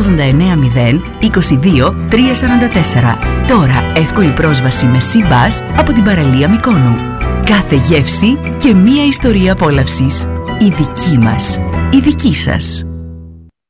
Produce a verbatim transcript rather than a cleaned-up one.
ογδόντα εννέα μηδέν είκοσι δύο τριακόσια σαράντα τέσσερα. Τώρα εύκολη πρόσβαση με Sea-Bus από την παραλία Μυκόνου. Κάθε γεύση και μία ιστορία απόλαυσης. Η δική μας, η δική σας.